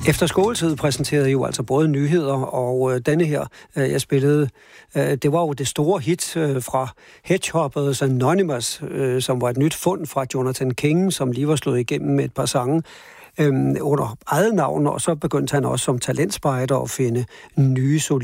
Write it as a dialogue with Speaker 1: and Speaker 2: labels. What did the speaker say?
Speaker 1: Efter skoletid præsenterede jo altså både nyheder og denne her, jeg spillede, det var jo det store hit fra Hedgehoppers Anonymous, som var et nyt fund fra Jonathan King, som lige var slået igennem med et par sange under eget navn, og så begyndte han også som talentspejder at finde nye